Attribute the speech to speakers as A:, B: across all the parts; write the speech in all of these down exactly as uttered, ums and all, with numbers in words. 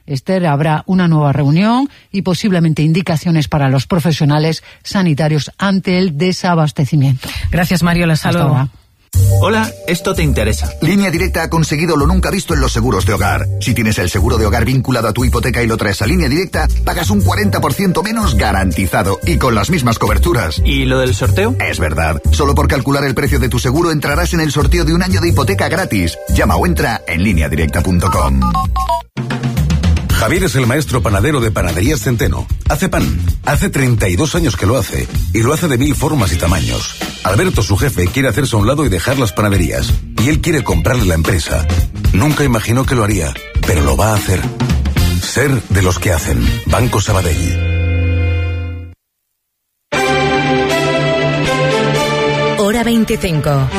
A: Esther, habrá una nueva reunión y posiblemente indicaciones para los profesionales sanitarios ante el desabastecimiento.
B: Gracias, Mariola. Hasta luego.
C: Hola, esto te interesa.
D: Línea Directa ha conseguido lo nunca visto en los seguros de hogar. Si tienes el seguro de hogar vinculado a tu hipoteca y lo traes a Línea Directa, pagas un cuarenta por ciento menos garantizado y con las mismas coberturas.
C: ¿Y lo del sorteo?
D: Es verdad. Solo por calcular el precio de tu seguro entrarás en el sorteo de un año de hipoteca gratis. Llama o entra en línea directa punto com.
E: Javier es el maestro panadero de Panaderías Centeno. Hace pan. Hace treinta y dos años que lo hace. Y lo hace de mil formas y tamaños. Alberto, su jefe, quiere hacerse a un lado y dejar las panaderías. Y él quiere comprarle la empresa. Nunca imaginó que lo haría, pero lo va a hacer. Ser de los que hacen. Banco Sabadell.
F: Hora veinticinco.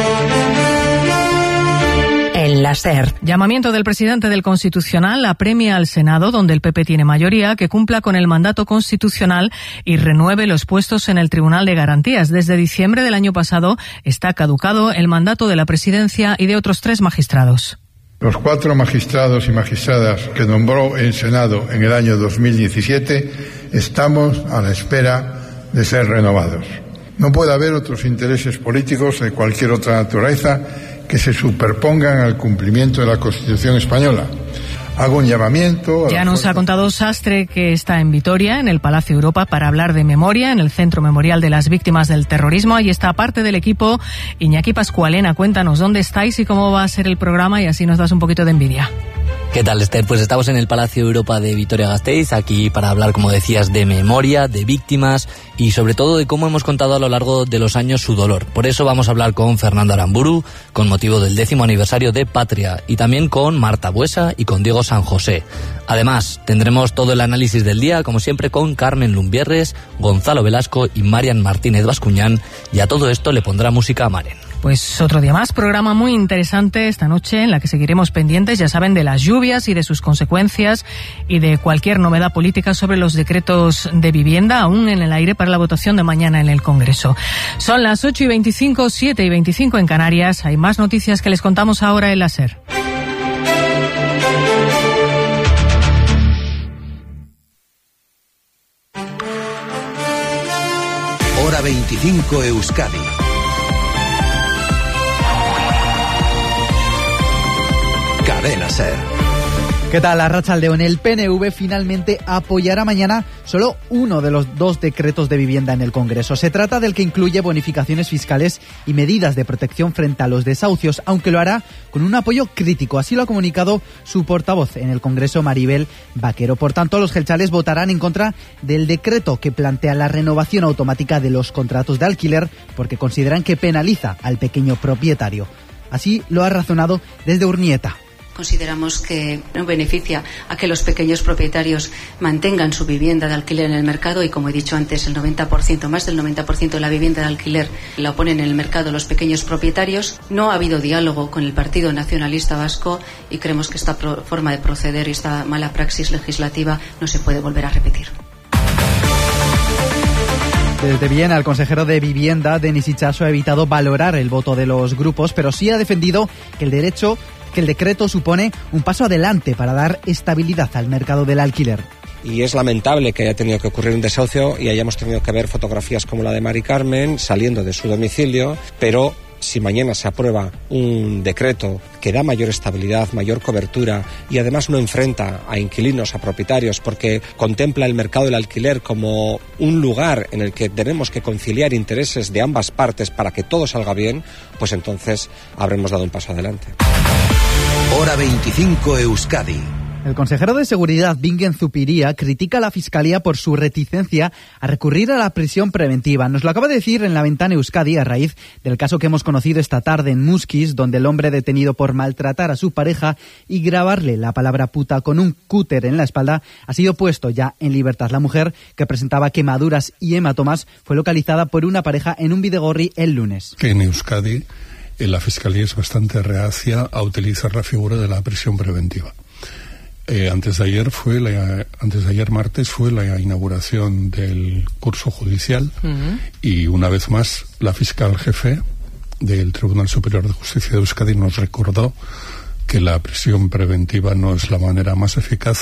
F: En la SER.
B: Llamamiento del presidente del Constitucional apremia al Senado, donde el P P tiene mayoría, que cumpla con el mandato constitucional y renueve los puestos en el Tribunal de Garantías. Desde diciembre del año pasado está caducado el mandato de la presidencia y de otros tres magistrados.
G: Los cuatro magistrados y magistradas que nombró el Senado en el año dos mil diecisiete estamos a la espera de ser renovados. No puede haber otros intereses políticos de cualquier otra naturaleza que se superpongan al cumplimiento de la Constitución española. Hago un llamamiento...
B: Ya nos ha contado Sastre que está en Vitoria, en el Palacio Europa, para hablar de memoria, en el Centro Memorial de las Víctimas del Terrorismo. Ahí está parte del equipo. Iñaki Pascualena, cuéntanos dónde estáis y cómo va a ser el programa, y así nos das un poquito de envidia.
H: ¿Qué tal, Esther? Pues estamos en el Palacio Europa de Vitoria-Gasteiz, aquí para hablar, como decías, de memoria, de víctimas y sobre todo de cómo hemos contado a lo largo de los años su dolor. Por eso vamos a hablar con Fernando Aramburu, con motivo del décimo aniversario de Patria, y también con Marta Buesa y con Diego San José. Además, tendremos todo el análisis del día, como siempre, con Carmen Lumbierres, Gonzalo Velasco y Marian Martínez Bascuñán, y a todo esto le pondrá música a Maren.
B: Pues otro día más, programa muy interesante esta noche en la que seguiremos pendientes, ya saben, de las lluvias y de sus consecuencias y de cualquier novedad política sobre los decretos de vivienda, aún en el aire para la votación de mañana en el Congreso. Son las ocho y veinticinco, siete y veinticinco en Canarias. Hay más noticias que les contamos ahora en la SER.
I: Hora veinticinco Euskadi. Cadena SER.
J: ¿Qué tal, Arratsaldeon? El P N V finalmente apoyará mañana solo uno de los dos decretos de vivienda en el Congreso. Se trata del que incluye bonificaciones fiscales y medidas de protección frente a los desahucios, aunque lo hará con un apoyo crítico. Así lo ha comunicado su portavoz en el Congreso, Maribel Vaquero. Por tanto, los geltzales votarán en contra del decreto que plantea la renovación automática de los contratos de alquiler, porque consideran que penaliza al pequeño propietario. Así lo ha razonado desde Urnieta.
K: Consideramos que no beneficia a que los pequeños propietarios mantengan su vivienda de alquiler en el mercado y, como he dicho antes, el noventa por ciento, más del noventa por ciento de la vivienda de alquiler la ponen en el mercado los pequeños propietarios. No ha habido diálogo con el Partido Nacionalista Vasco y creemos que esta pro- forma de proceder y esta mala praxis legislativa no se puede volver a repetir.
J: Desde Viena, el consejero de Vivienda, Denis Itxaso, ha evitado valorar el voto de los grupos, pero sí ha defendido que el derecho que el decreto supone un paso adelante para dar estabilidad al mercado del alquiler.
L: Y es lamentable que haya tenido que ocurrir un desahucio y hayamos tenido que ver fotografías como la de Mari Carmen saliendo de su domicilio, pero si mañana se aprueba un decreto que da mayor estabilidad, mayor cobertura y además no enfrenta a inquilinos, a propietarios, porque contempla el mercado del alquiler como un lugar en el que tenemos que conciliar intereses de ambas partes para que todo salga bien, pues entonces habremos dado un paso adelante.
I: Hora veinticinco Euskadi.
J: El consejero de Seguridad, Bingen Zupiria, critica a la Fiscalía por su reticencia a recurrir a la prisión preventiva. Nos lo acaba de decir en La Ventana Euskadi a raíz del caso que hemos conocido esta tarde en Muskiz, donde el hombre detenido por maltratar a su pareja y grabarle la palabra puta con un cúter en la espalda ha sido puesto ya en libertad. La mujer, que presentaba quemaduras y hematomas, fue localizada por una pareja en un Bidegorri el lunes.
M: Que en Euskadi eh, la Fiscalía es bastante reacia a utilizar la figura de la prisión preventiva. Eh, antes de ayer fue la, antes de ayer martes fue la inauguración del curso judicial uh-huh. y una vez más la fiscal jefe del Tribunal Superior de Justicia de Euskadi nos recordó que la prisión preventiva no es la manera más eficaz